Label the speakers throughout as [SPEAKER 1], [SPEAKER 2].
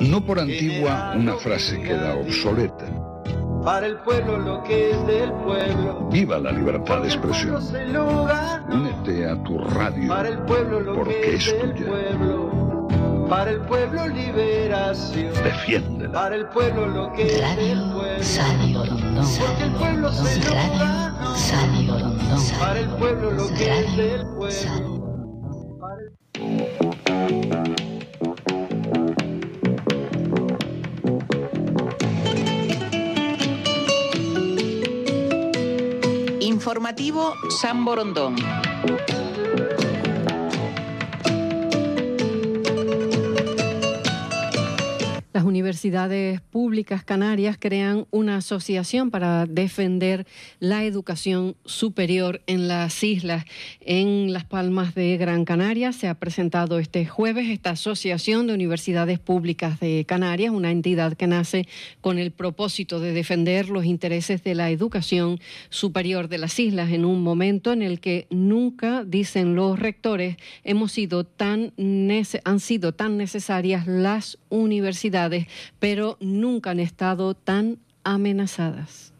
[SPEAKER 1] No por antigua una frase queda obsoleta.
[SPEAKER 2] Para el pueblo lo que es del pueblo.
[SPEAKER 1] Viva la libertad de expresión. Únete a tu radio.
[SPEAKER 2] Para el pueblo lo
[SPEAKER 1] porque
[SPEAKER 2] que es del
[SPEAKER 1] tuya.
[SPEAKER 2] pueblo. Para el pueblo liberación.
[SPEAKER 1] Defiéndela.
[SPEAKER 2] Para el pueblo lo que es del pueblo.
[SPEAKER 3] Radio Rondón.
[SPEAKER 2] Porque el pueblo se lo ganó.
[SPEAKER 3] Radio Rondón.
[SPEAKER 2] Para el pueblo lo que es del pueblo.
[SPEAKER 4] Informativo San Borondón.
[SPEAKER 5] Las universidades públicas canarias crean una asociación para defender la educación superior en las islas. En Las Palmas de Gran Canaria se ha presentado este jueves esta Asociación de Universidades Públicas de Canarias, una entidad que nace con el propósito de defender los intereses de la educación superior de las islas en un momento en el que nunca, dicen los rectores, han sido tan necesarias las universidades, pero nunca han estado tan amenazadas.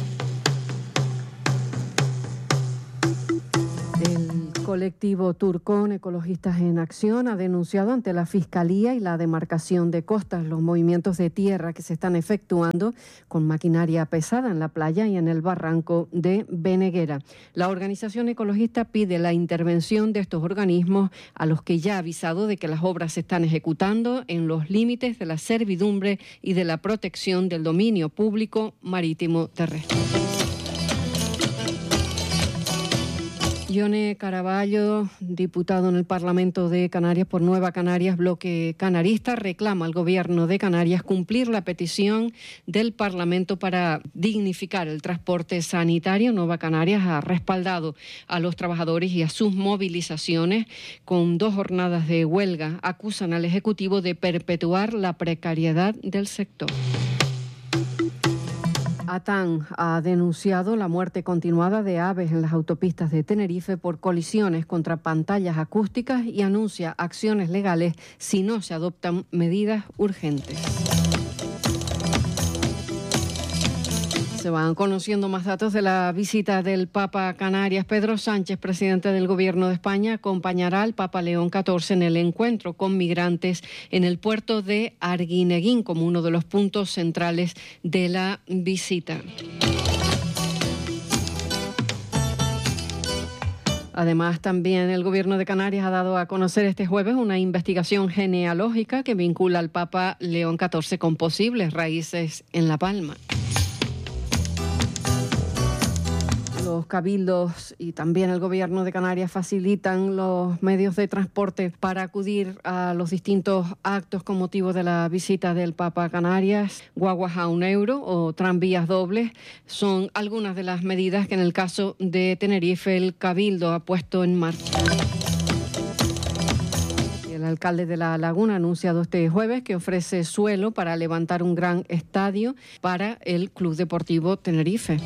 [SPEAKER 5] El colectivo Turcón Ecologistas en Acción ha denunciado ante la Fiscalía y la demarcación de costas los movimientos de tierra que se están efectuando con maquinaria pesada en la playa y en el barranco de Beneguera. La organización ecologista pide la intervención de estos organismos, a los que ya ha avisado de que las obras se están ejecutando en los límites de la servidumbre y de la protección del dominio público marítimo terrestre. Ione Caraballo, diputado en el Parlamento de Canarias por Nueva Canarias, bloque canarista, reclama al Gobierno de Canarias cumplir la petición del Parlamento para dignificar el transporte sanitario. Nueva Canarias ha respaldado a los trabajadores y a sus movilizaciones con 2 jornadas de huelga. Acusan al Ejecutivo de perpetuar la precariedad del sector. ATAN ha denunciado la muerte continuada de aves en las autopistas de Tenerife por colisiones contra pantallas acústicas y anuncia acciones legales si no se adoptan medidas urgentes. Se van conociendo más datos de la visita del Papa a Canarias. Pedro Sánchez, presidente del Gobierno de España, acompañará al Papa León XIV en el encuentro con migrantes en el puerto de Arguineguín como uno de los puntos centrales de la visita. Además, también el Gobierno de Canarias ha dado a conocer este jueves una investigación genealógica que vincula al Papa León XIV con posibles raíces en La Palma. Los cabildos y también el Gobierno de Canarias facilitan los medios de transporte para acudir a los distintos actos con motivo de la visita del Papa a Canarias. Guaguas a €1 o tranvías dobles son algunas de las medidas que en el caso de Tenerife el Cabildo ha puesto en marcha. El alcalde de La Laguna ha anunciado este jueves que ofrece suelo para levantar un gran estadio para el Club Deportivo Tenerife.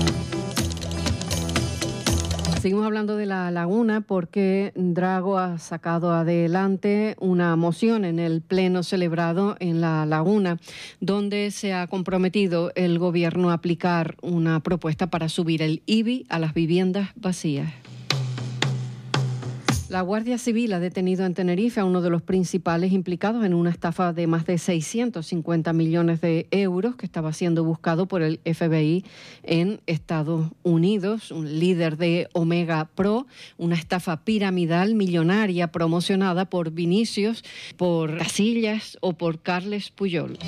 [SPEAKER 5] Seguimos hablando de La Laguna porque Drago ha sacado adelante una moción en el pleno celebrado en La Laguna, donde se ha comprometido el gobierno a aplicar una propuesta para subir el IBI a las viviendas vacías. La Guardia Civil ha detenido en Tenerife a uno de los principales implicados en una estafa de más de 650 millones de euros que estaba siendo buscado por el FBI en Estados Unidos, un líder de Omega Pro, una estafa piramidal millonaria promocionada por Vinicius, por Casillas o por Carles Puyol.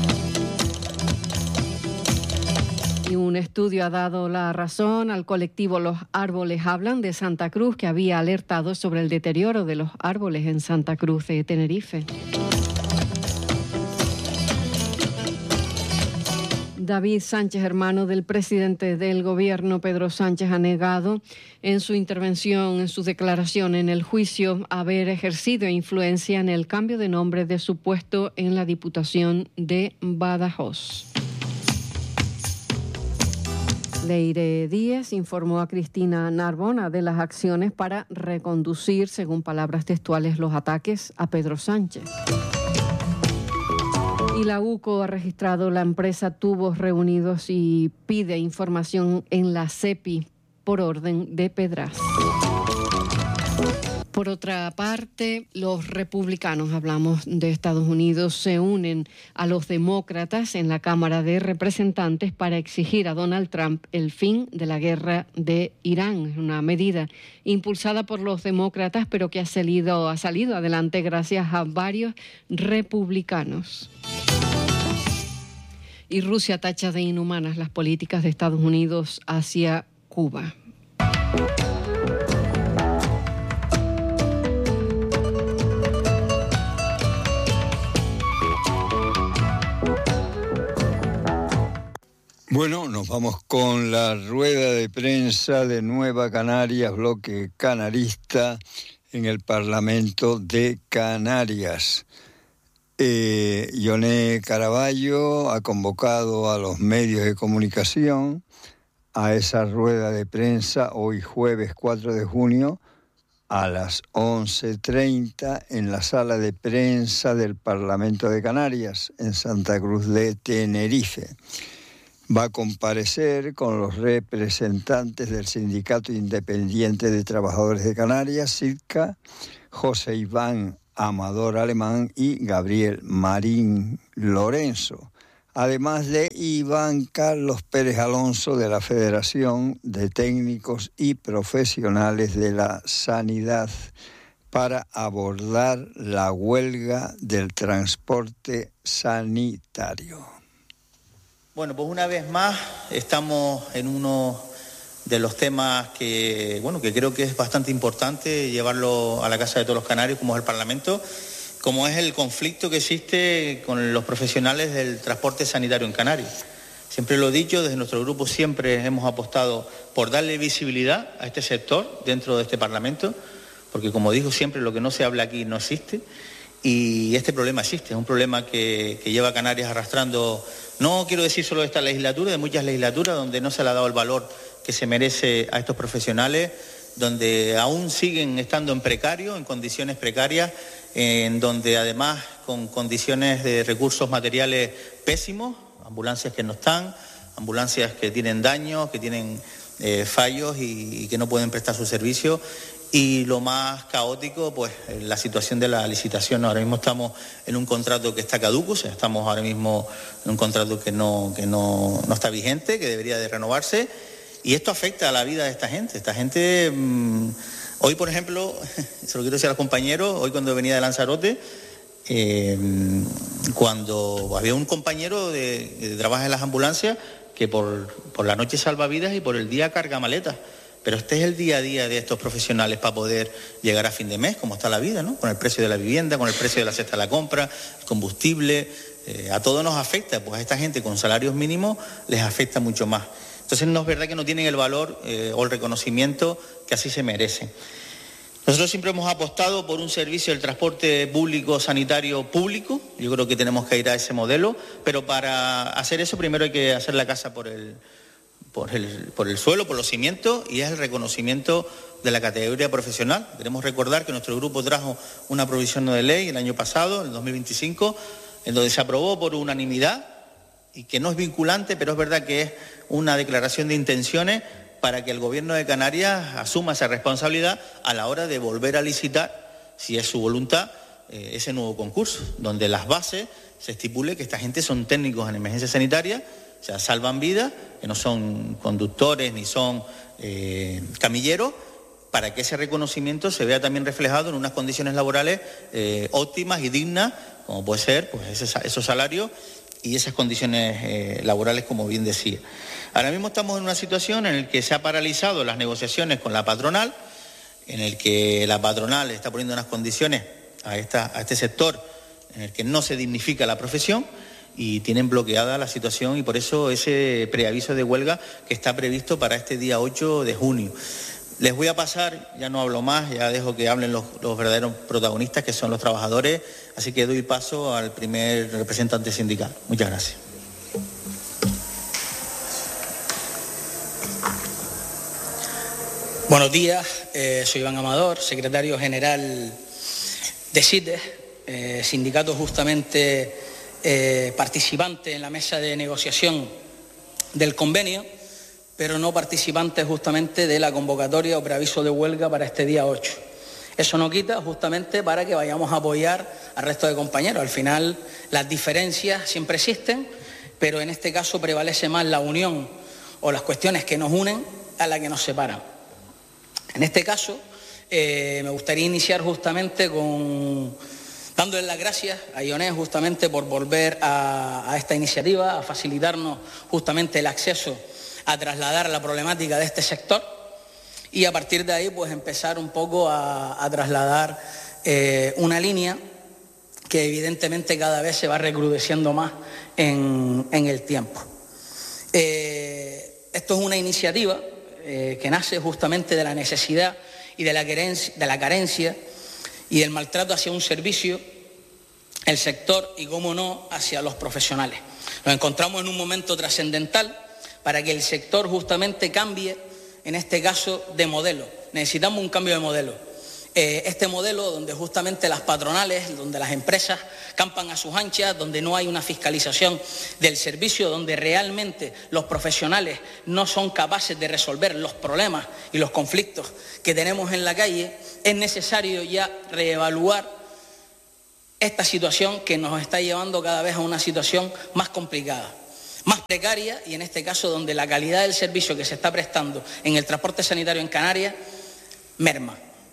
[SPEAKER 5] Y un estudio ha dado la razón al colectivo Los Árboles Hablan de Santa Cruz, que había alertado sobre el deterioro de los árboles en Santa Cruz de Tenerife. David Sánchez, hermano del presidente del Gobierno, Pedro Sánchez, ha negado en su intervención, en su declaración en el juicio, haber ejercido influencia en el cambio de nombre de su puesto en la Diputación de Badajoz. Leire Díez informó a Cristina Narbona de las acciones para reconducir, según palabras textuales, los ataques a Pedro Sánchez. Y la UCO ha registrado la empresa Tubos Reunidos y pide información en la CEPI por orden de Pedraza. Por otra parte, los republicanos, hablamos de Estados Unidos, se unen a los demócratas en la Cámara de Representantes para exigir a Donald Trump el fin de la guerra de Irán. Es una medida impulsada por los demócratas, pero que ha salido adelante gracias a varios republicanos. Y Rusia tacha de inhumanas las políticas de Estados Unidos hacia Cuba.
[SPEAKER 4] Bueno, nos vamos con la rueda de prensa de Nueva Canarias, bloque canarista, en el Parlamento de Canarias. Ione Caraballo ha convocado a los medios de comunicación a esa rueda de prensa hoy jueves 4 de junio a las 11:30 en la sala de prensa del Parlamento de Canarias en Santa Cruz de Tenerife. Va a comparecer con los representantes del Sindicato Independiente de Trabajadores de Canarias, SITCA, José Iván Amador Alemán y Gabriel Marín Lorenzo, además de Iván Carlos Pérez Alonso de la Federación de Técnicos y Profesionales de la Sanidad, para abordar la huelga del transporte sanitario.
[SPEAKER 6] Bueno, pues una vez más estamos en uno de los temas que creo que es bastante importante llevarlo a la casa de todos los canarios, como es el Parlamento, como es el conflicto que existe con los profesionales del transporte sanitario en Canarias. Siempre lo he dicho, desde nuestro grupo siempre hemos apostado por darle visibilidad a este sector dentro de este Parlamento, porque como digo siempre, lo que no se habla aquí no existe. Y este problema existe, es un problema que lleva a Canarias arrastrando, no quiero decir solo de esta legislatura, de muchas legislaturas donde no se le ha dado el valor que se merece a estos profesionales, donde aún siguen estando en precario, en condiciones precarias, en donde además con condiciones de recursos materiales pésimos, ambulancias que no están, ambulancias que tienen daños, que tienen fallos y que no pueden prestar su servicio. Y lo más caótico, pues la situación de la licitación. Ahora mismo estamos en un contrato que está caduco, o sea, estamos ahora mismo en un contrato que no está vigente, que debería de renovarse, y esto afecta a la vida de esta gente. Esta gente, hoy por ejemplo, se lo quiero decir a los compañeros, hoy cuando venía de Lanzarote, cuando había un compañero que trabaja en las ambulancias que por la noche salva vidas y por el día carga maletas. Pero este es el día a día de estos profesionales para poder llegar a fin de mes, como está la vida, ¿no? Con el precio de la vivienda, con el precio de la cesta de la compra, el combustible, a todos nos afecta, pues a esta gente con salarios mínimos les afecta mucho más. Entonces no es verdad que no tienen el valor o el reconocimiento que así se merecen. Nosotros siempre hemos apostado por un servicio del transporte público, sanitario público. Yo creo que tenemos que ir a ese modelo, pero para hacer eso primero hay que hacer la casa por el suelo, por los cimientos, y es el reconocimiento de la categoría profesional. Queremos recordar que nuestro grupo trajo una provisión de ley el año pasado, el 2025, en donde se aprobó por unanimidad y que no es vinculante, pero es verdad que es una declaración de intenciones para que el Gobierno de Canarias asuma esa responsabilidad a la hora de volver a licitar, si es su voluntad, ese nuevo concurso, donde las bases se estipule que esta gente son técnicos en emergencia sanitaria, o sea, salvan vidas, que no son conductores ni son camilleros, para que ese reconocimiento se vea también reflejado en unas condiciones laborales óptimas y dignas, como puede ser pues, esos salarios y esas condiciones laborales, como bien decía. Ahora mismo estamos en una situación en la que se ha paralizado las negociaciones con la patronal, en el que la patronal está poniendo unas condiciones a este sector en el que no se dignifica la profesión, y tienen bloqueada la situación, y por eso ese preaviso de huelga que está previsto para este día 8 de junio. Les voy a pasar, ya no hablo más, ya dejo que hablen los verdaderos protagonistas, que son los trabajadores, así que doy paso al primer representante sindical. Muchas gracias.
[SPEAKER 7] Buenos días, soy Iván Amador, secretario general de CITES, sindicato justamente participantes en la mesa de negociación del convenio, pero no participantes justamente de la convocatoria o preaviso de huelga para este día 8. Eso no quita justamente para que vayamos a apoyar al resto de compañeros. Al final las diferencias siempre existen, pero en este caso prevalece más la unión o las cuestiones que nos unen a las que nos separan. En este caso me gustaría iniciar justamente dándole las gracias a IONES justamente por volver a esta iniciativa, a facilitarnos justamente el acceso a trasladar la problemática de este sector y a partir de ahí pues empezar un poco a trasladar una línea que evidentemente cada vez se va recrudeciendo más en el tiempo. Esto es una iniciativa que nace justamente de la necesidad y de la carencia y del maltrato hacia un servicio, el sector y, cómo no, hacia los profesionales. Nos encontramos en un momento trascendental para que el sector justamente cambie, en este caso, de modelo. Necesitamos un cambio de modelo. Este modelo donde justamente las patronales, donde las empresas campan a sus anchas, donde no hay una fiscalización del servicio, donde realmente los profesionales no son capaces de resolver los problemas y los conflictos que tenemos en la calle, es necesario ya reevaluar esta situación que nos está llevando cada vez a una situación más complicada, más precaria y en este caso donde la calidad del servicio que se está prestando en el transporte sanitario en Canarias merma.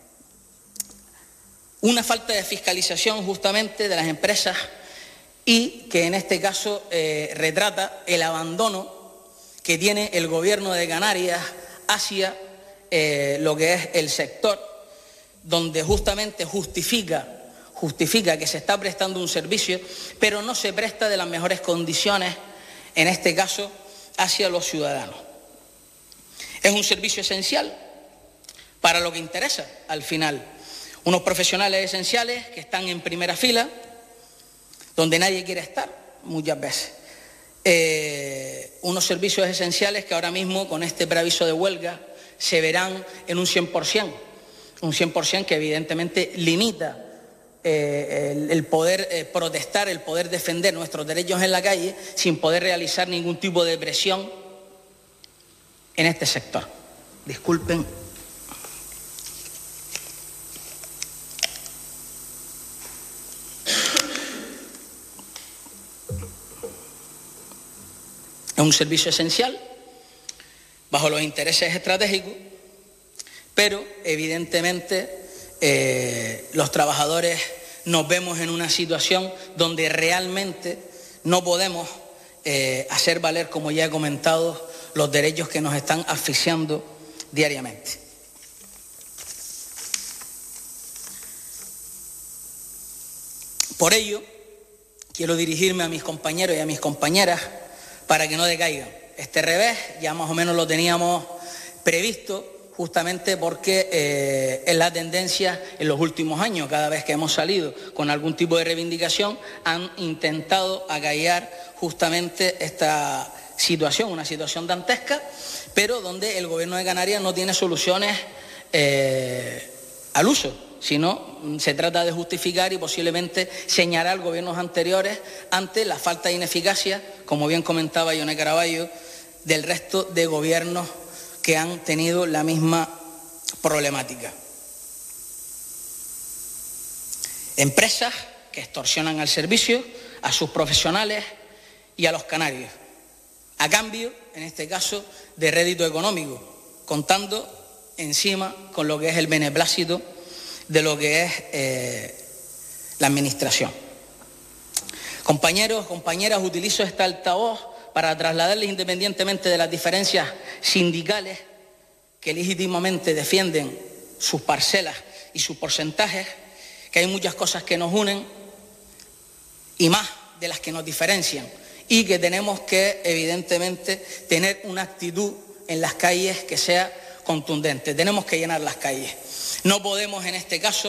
[SPEAKER 7] Una falta de fiscalización justamente de las empresas y que en este caso retrata el abandono que tiene el gobierno de Canarias hacia lo que es el sector, donde justamente justifica que se está prestando un servicio, pero no se presta de las mejores condiciones, en este caso, hacia los ciudadanos. Es un servicio esencial para lo que interesa al final. Unos profesionales esenciales que están en primera fila, donde nadie quiere estar muchas veces. Unos servicios esenciales que ahora mismo con este preaviso de huelga se verán en un 100%, un 100% que evidentemente limita el poder protestar, el poder defender nuestros derechos en la calle sin poder realizar ningún tipo de presión en este sector. Disculpen. Es un servicio esencial, bajo los intereses estratégicos, pero evidentemente los trabajadores nos vemos en una situación donde realmente no podemos hacer valer, como ya he comentado, los derechos que nos están asfixiando diariamente. Por ello, quiero dirigirme a mis compañeros y a mis compañeras para que no decaigan. Este revés ya más o menos lo teníamos previsto, justamente porque es la tendencia en los últimos años. Cada vez que hemos salido con algún tipo de reivindicación han intentado acallar justamente esta situación, una situación dantesca, pero donde el gobierno de Canarias no tiene soluciones al uso, sino se trata de justificar y posiblemente señalar gobiernos anteriores ante la falta de ineficacia, como bien comentaba Ione Caraballo, del resto de gobiernos que han tenido la misma problemática. Empresas que extorsionan al servicio, a sus profesionales y a los canarios, a cambio, en este caso, de rédito económico, contando encima con lo que es el beneplácito de lo que es la administración. Compañeros, compañeras, utilizo este altavoz para trasladarles, independientemente de las diferencias sindicales que legítimamente defienden sus parcelas y sus porcentajes, que hay muchas cosas que nos unen y más de las que nos diferencian y que tenemos que, evidentemente, tener una actitud en las calles que sea contundente. Tenemos que llenar las calles. No podemos, en este caso,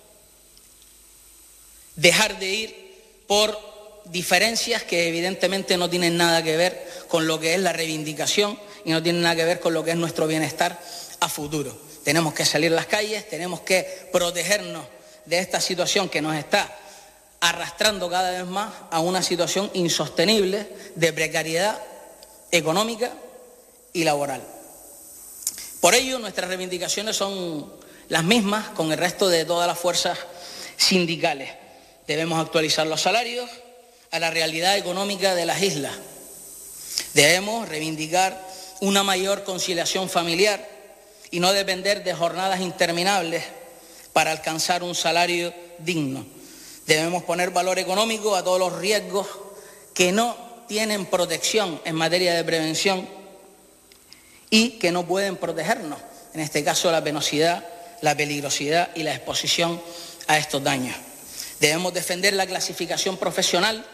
[SPEAKER 7] dejar de ir por diferencias que evidentemente no tienen nada que ver con lo que es la reivindicación y no tienen nada que ver con lo que es nuestro bienestar a futuro. Tenemos que salir a las calles, tenemos que protegernos de esta situación que nos está arrastrando cada vez más a una situación insostenible de precariedad económica y laboral. Por ello, nuestras reivindicaciones son las mismas con el resto de todas las fuerzas sindicales. Debemos actualizar los salarios a la realidad económica de las islas. Debemos reivindicar una mayor conciliación familiar y no depender de jornadas interminables para alcanzar un salario digno. Debemos poner valor económico a todos los riesgos que no tienen protección en materia de prevención y que no pueden protegernos, en este caso la penosidad, la peligrosidad y la exposición a estos daños. Debemos defender la clasificación profesional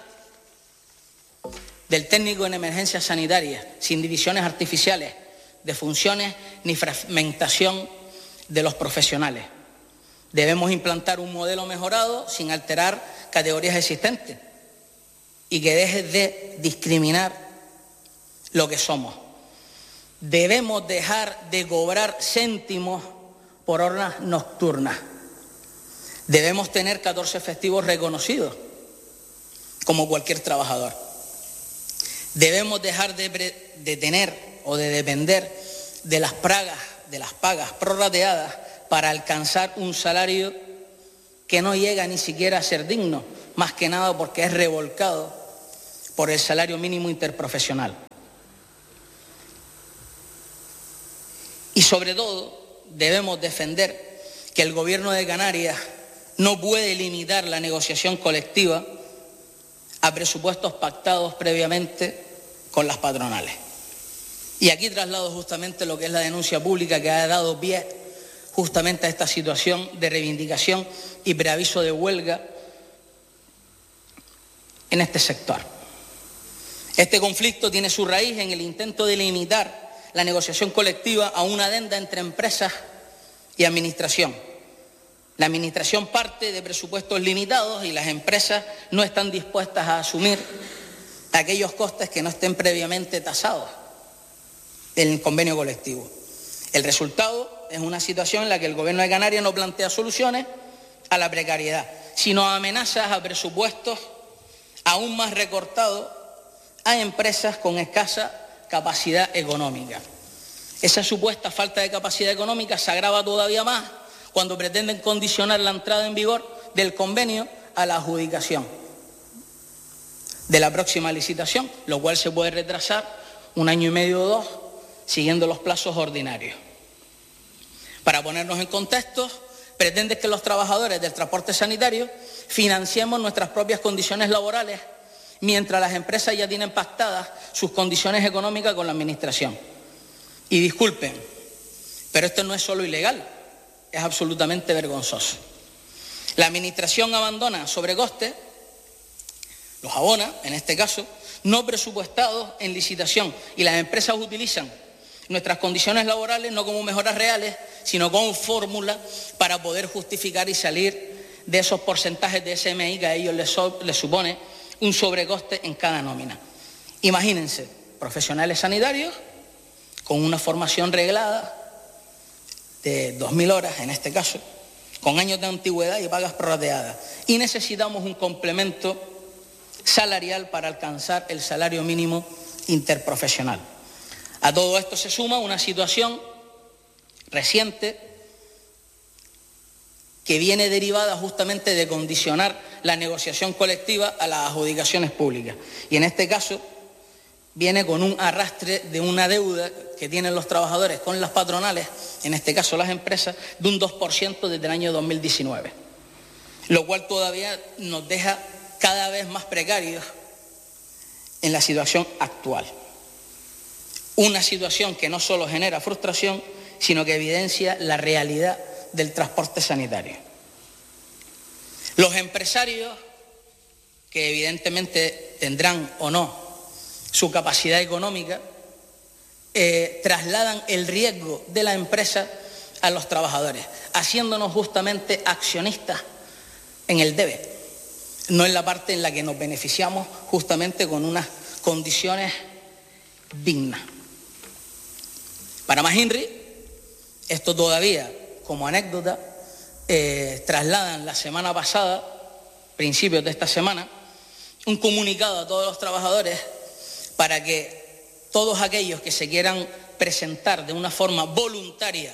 [SPEAKER 7] del técnico en emergencias sanitarias, sin divisiones artificiales de funciones ni fragmentación de los profesionales. Debemos implantar un modelo mejorado sin alterar categorías existentes y que deje de discriminar lo que somos. Debemos dejar de cobrar céntimos por horas nocturnas. Debemos tener 14 festivos reconocidos como cualquier trabajador. Debemos dejar de tener o de depender de las pagas prorrateadas para alcanzar un salario que no llega ni siquiera a ser digno, más que nada porque es revolcado por el salario mínimo interprofesional. Y sobre todo, debemos defender que el Gobierno de Canarias no puede limitar la negociación colectiva a presupuestos pactados previamente con las patronales. Y aquí traslado justamente lo que es la denuncia pública que ha dado pie justamente a esta situación de reivindicación y preaviso de huelga en este sector. Este conflicto tiene su raíz en el intento de limitar la negociación colectiva a una adenda entre empresas y administración. La administración parte de presupuestos limitados y las empresas no están dispuestas a asumir aquellos costes que no estén previamente tasados en el convenio colectivo. El resultado es una situación en la que el Gobierno de Canarias no plantea soluciones a la precariedad, sino amenazas a presupuestos aún más recortados a empresas con escasa capacidad económica. Esa supuesta falta de capacidad económica se agrava todavía más cuando pretenden condicionar la entrada en vigor del convenio a la adjudicación de la próxima licitación, lo cual se puede retrasar 1 año y medio o 2, siguiendo los plazos ordinarios. Para ponernos en contexto, pretenden que los trabajadores del transporte sanitario financiemos nuestras propias condiciones laborales, mientras las empresas ya tienen pactadas sus condiciones económicas con la administración. Y disculpen, pero esto no es solo ilegal, es absolutamente vergonzoso. La administración abandona sobrecostes, los abona, en este caso, no presupuestados en licitación, y las empresas utilizan nuestras condiciones laborales no como mejoras reales, sino como fórmula para poder justificar y salir de esos porcentajes de SMI que a ellos les supone un sobrecoste en cada nómina. Imagínense, profesionales sanitarios con una formación reglada de 2.000 horas, en este caso, con años de antigüedad y pagas prorrateadas. Y necesitamos un complemento salarial para alcanzar el salario mínimo interprofesional. A todo esto se suma una situación reciente que viene derivada justamente de condicionar la negociación colectiva a las adjudicaciones públicas. Y en este caso viene con un arrastre de una deuda que tienen los trabajadores con las patronales, en este caso las empresas, de un 2% desde el año 2019, lo cual todavía nos deja cada vez más precarios en la situación actual. Una situación que no solo genera frustración, sino que evidencia la realidad del transporte sanitario. Los empresarios, que evidentemente tendrán o no su capacidad económica, trasladan el riesgo de la empresa a los trabajadores, haciéndonos justamente accionistas en el debe, no en la parte en la que nos beneficiamos justamente con unas condiciones dignas. Para McInerney, esto todavía, como anécdota, trasladan la semana pasada principios de esta semana, un comunicado a todos los trabajadores para que todos aquellos que se quieran presentar de una forma voluntaria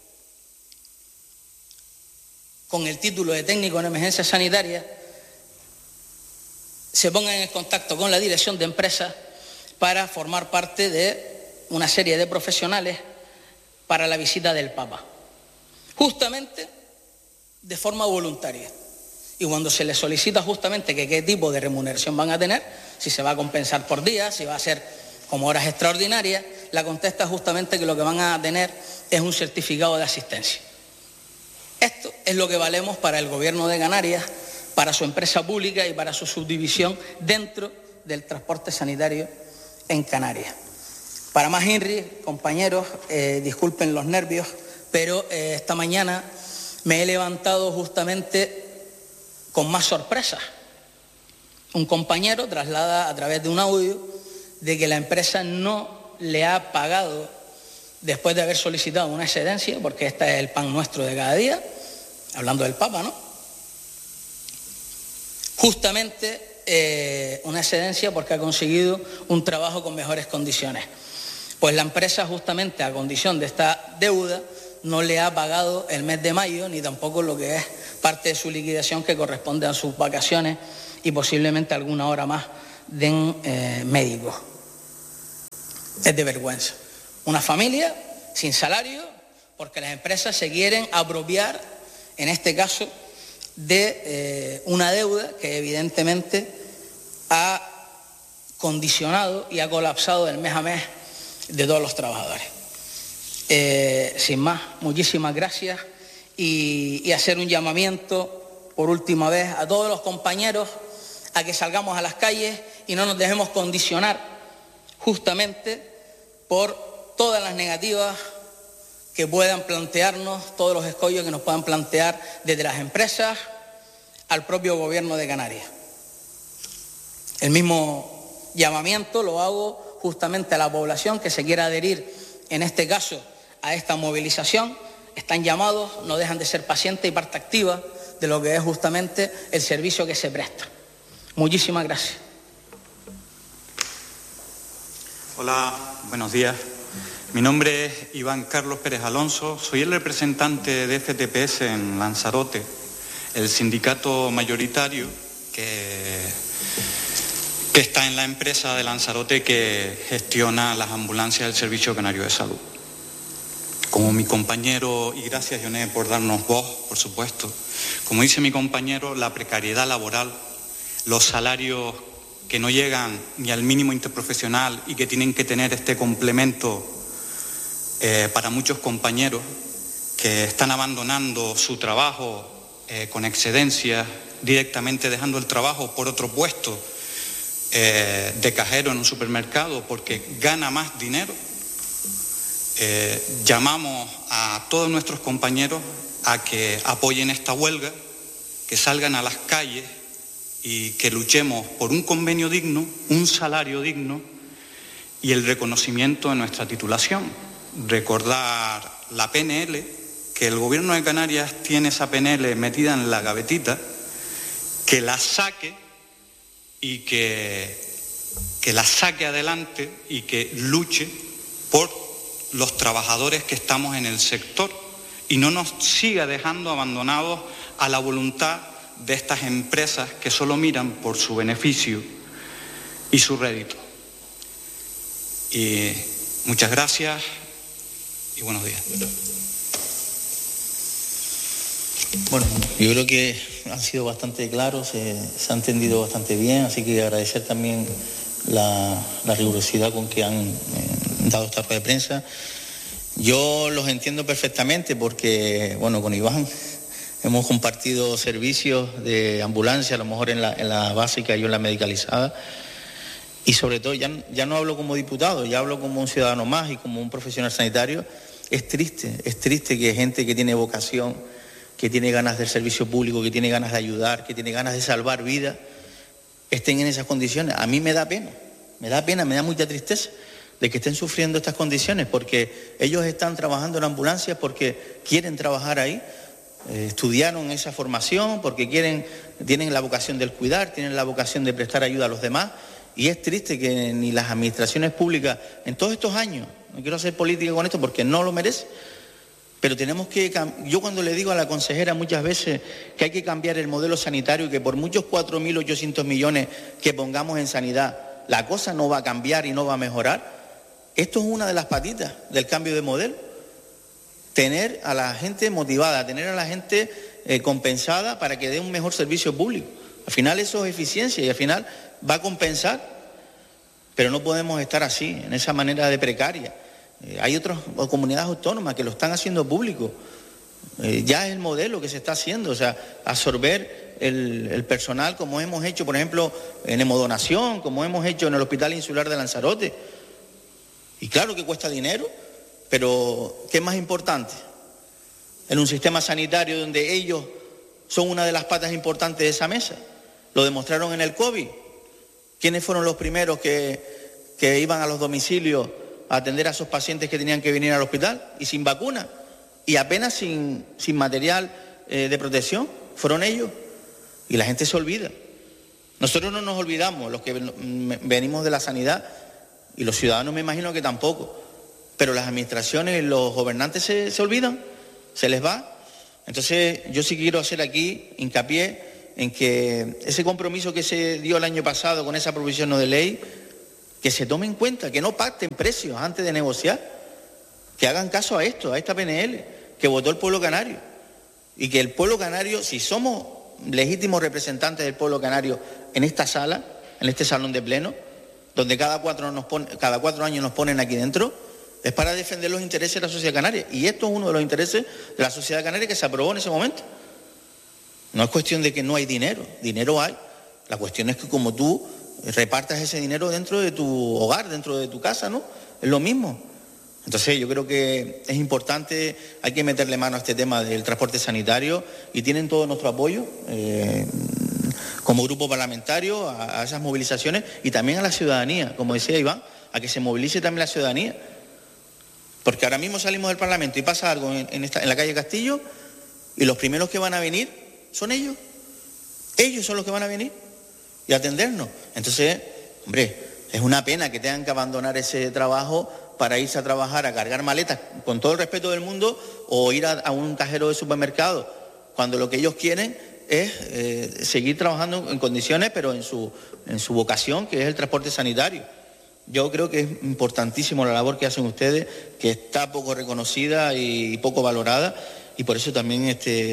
[SPEAKER 7] con el título de técnico en emergencia sanitaria se pongan en contacto con la dirección de empresa para formar parte de una serie de profesionales para la visita del Papa, justamente de forma voluntaria. Y cuando se les solicita justamente que qué tipo de remuneración van a tener, si se va a compensar por día, si va a ser como horas extraordinarias, la contesta justamente que lo que van a tener es un certificado de asistencia. Esto es lo que valemos para el Gobierno de Canarias, para su empresa pública y para su subdivisión dentro del transporte sanitario en Canarias. Para más INRI, compañeros, disculpen los nervios, pero esta mañana me he levantado justamente con más sorpresas. Un compañero traslada a través de un audio de que la empresa no le ha pagado después de haber solicitado una excedencia, porque este es el pan nuestro de cada día, hablando del Papa, ¿no? Justamente una excedencia porque ha conseguido un trabajo con mejores condiciones. Pues la empresa, justamente a condición de esta deuda, no le ha pagado el mes de mayo, ni tampoco lo que es parte de su liquidación que corresponde a sus vacaciones y posiblemente alguna hora más de médicos. Es de vergüenza. Una familia sin salario porque las empresas se quieren apropiar, en este caso, de una deuda que evidentemente ha condicionado y ha colapsado del mes a mes de todos los trabajadores. Sin más, muchísimas gracias y hacer un llamamiento por última vez a todos los compañeros a que salgamos a las calles y no nos dejemos condicionar justamente por todas las negativas que puedan plantearnos, todos los escollos que nos puedan plantear desde las empresas al propio Gobierno de Canarias. El mismo llamamiento lo hago justamente a la población que se quiera adherir, en este caso, a esta movilización. Están llamados, no dejan de ser pacientes y parte activa de lo que es justamente el servicio que se presta. Muchísimas gracias.
[SPEAKER 8] Hola, buenos días. Mi nombre es Iván Carlos Pérez Alonso, soy el representante de FTPS en Lanzarote, el sindicato mayoritario que está en la empresa de Lanzarote que gestiona las ambulancias del Servicio Canario de Salud. Como mi compañero, y gracias Yoné por darnos voz, por supuesto, como dice mi compañero, la precariedad laboral, los salarios que no llegan ni al mínimo interprofesional y que tienen que tener este complemento para muchos compañeros que están abandonando su trabajo con excedencias, directamente dejando el trabajo por otro puesto de cajero en un supermercado porque gana más dinero. Llamamos a todos nuestros compañeros a que apoyen esta huelga, que salgan a las calles y que luchemos por un convenio digno, un salario digno y el reconocimiento de nuestra titulación. Recordar la PNL, que el Gobierno de Canarias tiene esa PNL metida en la gavetita, que la saque y que la saque adelante y que luche por los trabajadores que estamos en el sector y no nos siga dejando abandonados a la voluntad de estas empresas que solo miran por su beneficio y su rédito. Y muchas gracias y buenos días.
[SPEAKER 6] Bueno, yo creo que han sido bastante claros, se ha entendido bastante bien, así que agradecer también la rigurosidad con que han dado esta rueda de prensa. Yo los entiendo perfectamente porque, bueno, con Iván hemos compartido servicios de ambulancia, a lo mejor en la básica y yo en la medicalizada. Y sobre todo, ya no hablo como diputado, ya hablo como un ciudadano más y como un profesional sanitario. Es triste que gente que tiene vocación, que tiene ganas del servicio público, que tiene ganas de ayudar, que tiene ganas de salvar vidas, estén en esas condiciones. A mí me da pena, me da mucha tristeza de que estén sufriendo estas condiciones, porque ellos están trabajando en ambulancias porque quieren trabajar ahí, estudiaron esa formación porque tienen la vocación del cuidar, tienen la vocación de prestar ayuda a los demás, y es triste que ni las administraciones públicas en todos estos años, no quiero hacer política con esto porque no lo merece, pero tenemos que, yo cuando le digo a la consejera muchas veces que hay que cambiar el modelo sanitario y que por muchos 4.800 millones que pongamos en sanidad, la cosa no va a cambiar y no va a mejorar, esto es una de las patitas del cambio de modelo. Tener a la gente motivada, tener a la gente compensada para que dé un mejor servicio público. Al final eso es eficiencia y al final va a compensar, pero no podemos estar así, en esa manera de precaria. Hay otras comunidades autónomas que lo están haciendo público. Ya es el modelo que se está haciendo, o sea, absorber el personal como hemos hecho, por ejemplo, en hemodonación, como hemos hecho en el Hospital Insular de Lanzarote. Y claro que cuesta dinero, pero ¿qué es más importante? En un sistema sanitario donde ellos son una de las patas importantes de esa mesa. Lo demostraron en el COVID. ¿Quiénes fueron los primeros que iban a los domicilios a atender a esos pacientes que tenían que venir al hospital y sin vacuna y apenas sin material de protección? Fueron ellos. Y la gente se olvida. Nosotros no nos olvidamos, los que venimos de la sanidad, y los ciudadanos me imagino que tampoco, pero las administraciones, los gobernantes se olvidan, se les va. Entonces yo sí quiero hacer aquí hincapié en que ese compromiso que se dio el año pasado con esa proposición no de ley, que se tome en cuenta, que no pacten precios antes de negociar, que hagan caso a esto, a esta PNL que votó el pueblo canario, y que el pueblo canario, si somos legítimos representantes del pueblo canario en esta sala, en este salón de pleno, donde cada 4 años nos ponen aquí dentro, es para defender los intereses de la sociedad canaria. Y esto es uno de los intereses de la sociedad canaria que se aprobó en ese momento. No es cuestión de que no hay dinero, dinero hay. La cuestión es que como tú repartas ese dinero dentro de tu hogar, dentro de tu casa, ¿no? Es lo mismo. Entonces yo creo que es importante, hay que meterle mano a este tema del transporte sanitario y tienen todo nuestro apoyo como grupo parlamentario a esas movilizaciones y también a la ciudadanía, como decía Iván, a que se movilice también la ciudadanía. Porque ahora mismo salimos del Parlamento y pasa algo en la calle Castillo y los primeros que van a venir son ellos. Ellos son los que van a venir y atendernos. Entonces, hombre, es una pena que tengan que abandonar ese trabajo para irse a trabajar, a cargar maletas, con todo el respeto del mundo, o ir a un cajero de supermercado, cuando lo que ellos quieren es seguir trabajando en condiciones, pero en su vocación, que es el transporte sanitario. Yo creo que es importantísimo la labor que hacen ustedes, que está poco reconocida y poco valorada, y por eso también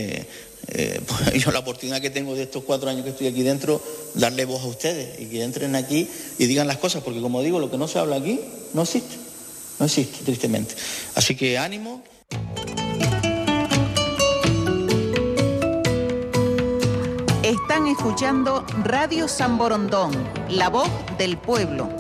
[SPEAKER 6] yo la oportunidad que tengo de estos 4 años que estoy aquí dentro, darle voz a ustedes y que entren aquí y digan las cosas, porque como digo, lo que no se habla aquí no existe, tristemente. Así que ánimo.
[SPEAKER 9] Están escuchando Radio San Borondón, la voz del pueblo.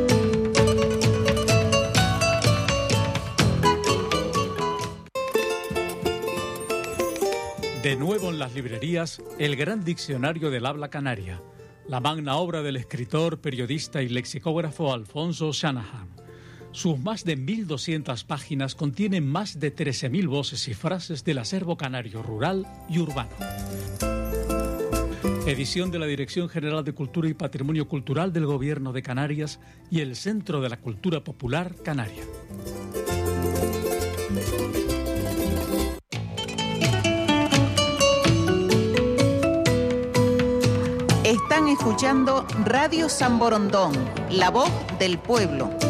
[SPEAKER 10] De nuevo en las librerías, el gran diccionario del habla canaria, la magna obra del escritor, periodista y lexicógrafo Alfonso Shanahan. Sus más de 1.200 páginas contienen más de 13.000 voces y frases del acervo canario rural y urbano. Edición de la Dirección General de Cultura y Patrimonio Cultural del Gobierno de Canarias y el Centro de la Cultura Popular Canaria.
[SPEAKER 9] Están escuchando Radio San Borondón, la voz del pueblo.